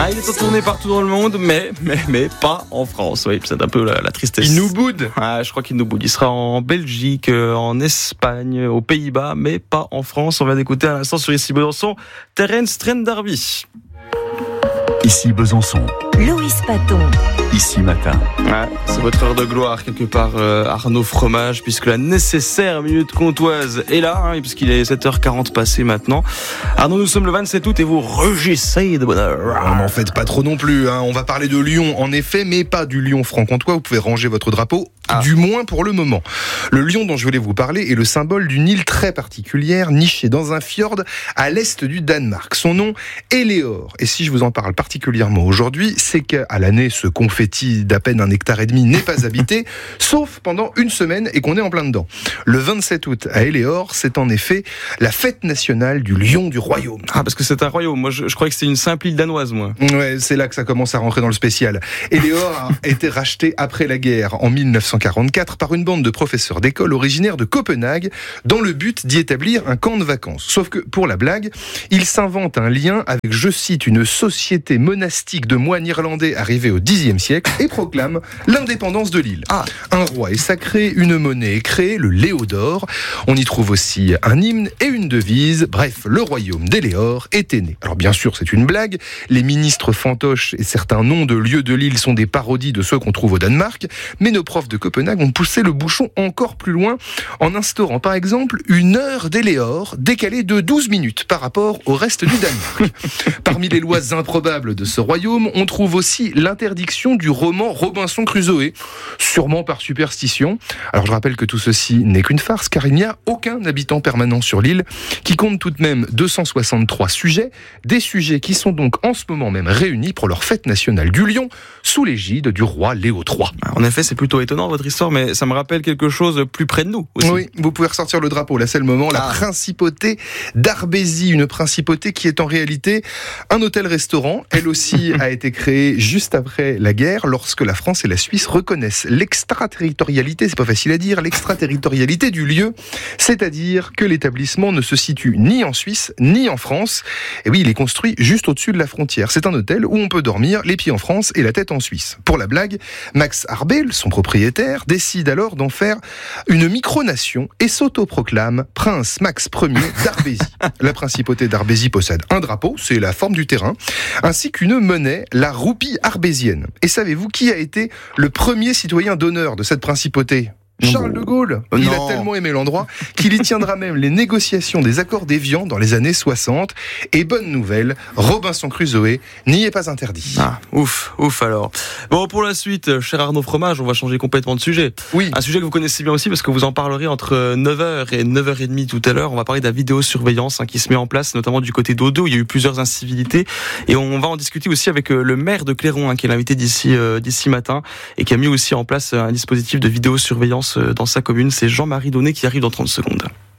Il est en tournée partout dans le monde, mais pas en France. Oui, c'est un peu la tristesse. Il nous boude. Je crois qu'il nous boude. Il sera en Belgique, en Espagne, aux Pays-Bas, mais pas en France. On vient d'écouter à l'instant sur Ici Besançon, Terence Trent D'Arby. Ici Besançon. Loïs Paton. Ici Matin. C'est votre heure de gloire quelque part, Arnaud Fromage, puisque la nécessaire minute comtoise est là, puisqu'il est 7h40 passé maintenant. Arnaud, nous sommes le 27 août et vous rugissez de bonheur. N'en faites pas trop non plus. On va parler de Lyon, en effet, mais pas du lion franc-comtois. Vous pouvez ranger votre drapeau, du moins pour le moment. Le lion dont je voulais vous parler est le symbole d'une île très particulière, nichée dans un fjord à l'est du Danemark. Son nom est Léor. Et si je vous en parle particulièrement aujourd'hui, c'est qu'à l'année, ce confetti d'à peine 1,5 hectare n'est pas habité, sauf pendant une semaine et qu'on est en plein dedans. Le 27 août à Éléor, c'est en effet la fête nationale du lion du royaume. Parce que c'est un royaume. Moi, je croyais que c'était une simple île danoise, moi. Ouais, c'est là que ça commence à rentrer dans le spécial. Éléor a été racheté après la guerre, en 1944, par une bande de professeurs d'école originaires de Copenhague, dans le but d'y établir un camp de vacances. Sauf que, pour la blague, ils s'inventent un lien avec, je cite, une société monastique de moines irlandais arrivée au Xe siècle et proclament l'indépendance de l'île. Un roi est sacré, une monnaie est créée, le Léodor. On y trouve aussi un hymne et une devise. Bref, le royaume d'Éléor était né. Alors bien sûr, c'est une blague. Les ministres fantoches et certains noms de lieux de l'île sont des parodies de ceux qu'on trouve au Danemark. Mais nos profs de Copenhague ont poussé le bouchon encore plus loin en instaurant par exemple une heure d'Éléor décalée de 12 minutes par rapport au reste du Danemark. Parmi les lois improbables de ce royaume, on trouve aussi l'interdiction du roman Robinson Crusoe, sûrement par superstition. Alors je rappelle que tout ceci n'est qu'une farce, car il n'y a aucun habitant permanent sur l'île, qui compte tout de même 263 sujets, des sujets qui sont donc en ce moment même réunis pour leur fête nationale du lion, sous l'égide du roi Léo III. En effet, c'est plutôt étonnant votre histoire, mais ça me rappelle quelque chose plus près de nous aussi. Oui, vous pouvez ressortir le drapeau, là c'est le moment, la principauté d'Arbésie, une principauté qui est en réalité un hôtel-restaurant. Elle aussi a été créée juste après la guerre, lorsque la France et la Suisse reconnaissent l'extraterritorialité, c'est pas facile à dire, l'extraterritorialité du lieu, c'est-à-dire que l'établissement ne se situe ni en Suisse, ni en France. Et oui, il est construit juste au-dessus de la frontière. C'est un hôtel où on peut dormir les pieds en France et la tête en Suisse. Pour la blague, Max Arbel, son propriétaire, décide alors d'en faire une micronation et s'autoproclame prince Max Ier d'Arbésie. La principauté d'Arbésie possède un drapeau, c'est la forme du terrain, ainsi qu'une monnaie, la roupie arbésienne. Et savez-vous qui a été le premier citoyen d'honneur de cette principauté ? Charles de Gaulle. Il a tellement aimé l'endroit qu'il y tiendra même les négociations des accords d'Évian dans les années 60. Et bonne nouvelle, Robinson Crusoe n'y est pas interdit. Ouf alors. Bon, pour la suite, cher Arnaud Fromage, on va changer complètement de sujet. Oui. Un sujet que vous connaissez bien aussi parce que vous en parlerez entre 9h et 9h30 tout à l'heure. On va parler de la vidéosurveillance qui se met en place, notamment du côté d'Odo. Il y a eu plusieurs incivilités et on va en discuter aussi avec le maire de Clairon, qui est l'invité d'ici matin et qui a mis aussi en place un dispositif de vidéosurveillance dans sa commune. C'est Jean-Marie Donnet qui arrive dans 30 secondes.